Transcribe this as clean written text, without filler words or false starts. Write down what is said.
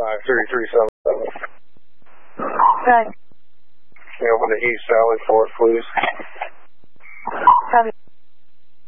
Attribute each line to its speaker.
Speaker 1: 3377.
Speaker 2: Okay.
Speaker 1: Can you open the East Valley for it, please?
Speaker 2: Copy.